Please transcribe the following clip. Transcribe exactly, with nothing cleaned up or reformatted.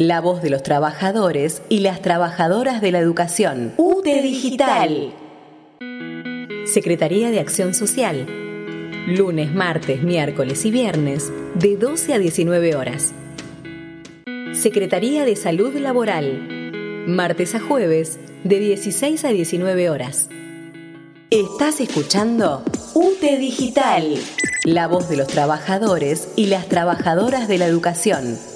la voz de los trabajadores y las trabajadoras de la educación. U T E Digital. Secretaría de Acción Social. Lunes, martes, miércoles y viernes, de doce a diecinueve horas. Secretaría de Salud Laboral. Martes a jueves, de dieciséis a diecinueve horas. Estás escuchando U T E Digital, la voz de los trabajadores y las trabajadoras de la educación.